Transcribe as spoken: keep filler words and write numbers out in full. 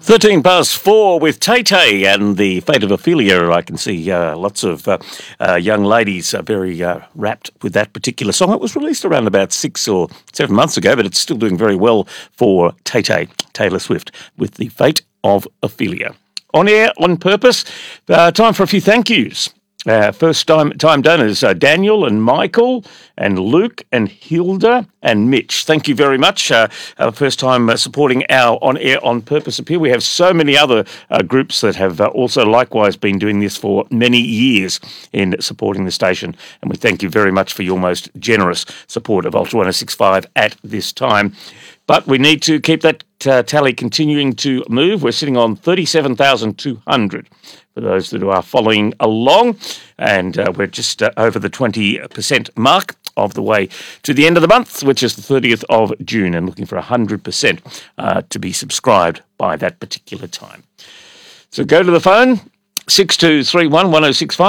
thirteen past four with Tay Tay and the Fate of Ophelia. I can see uh, lots of uh, uh, young ladies are very uh, rapt with that particular song. It was released around about six or seven months ago, but it's still doing very well for Tay Tay, Taylor Swift, with the Fate of Ophelia. On air, on purpose, uh, time for a few thank yous. Uh, first time time donors, uh, Daniel and Michael and Luke and Hilda and Mitch. Thank you very much. Uh, uh, first time uh, supporting our On Air On Purpose appeal. We have so many other uh, groups that have uh, also likewise been doing this for many years in supporting the station. And we thank you very much for your most generous support of Ultra one oh six point five at this time. But we need to keep that uh, tally continuing to move. We're sitting on thirty-seven thousand two hundred for those that are following along. And uh, we're just uh, over the twenty percent mark of the way to the end of the month, which is the thirtieth of June, and looking for one hundred percent uh, to be subscribed by that particular time. So go to the phone, six two three one, one oh six five.